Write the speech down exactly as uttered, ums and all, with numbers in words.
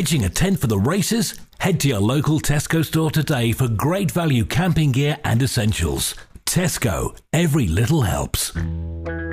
Pitching a tent for the races? Head to your local Tesco store today for great value camping gear and essentials. Tesco, every little helps.